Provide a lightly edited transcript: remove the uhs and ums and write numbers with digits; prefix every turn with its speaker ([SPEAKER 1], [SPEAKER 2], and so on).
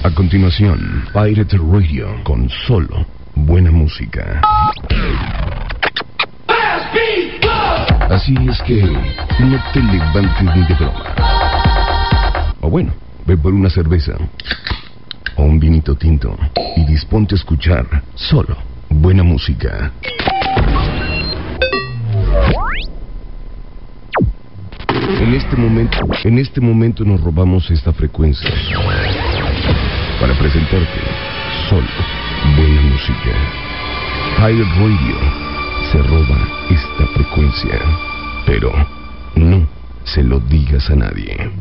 [SPEAKER 1] A continuación, Pirate Radio con solo buena música. Así es que no te levantes ni de broma. O bueno, ve por una cerveza o un vinito tinto y disponte a escuchar solo buena música. En este momento nos robamos esta frecuencia para presentarte solo buena música. Pirate Radio se roba esta frecuencia, pero no se lo digas a nadie.